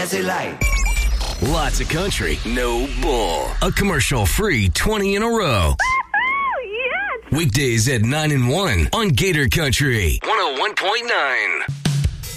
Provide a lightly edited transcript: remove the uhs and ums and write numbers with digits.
fancy life. Lots of country, no bull. A commercial-free 20 in a row. Yes! Weekdays at 9 and 1 on Gator Country 101.9.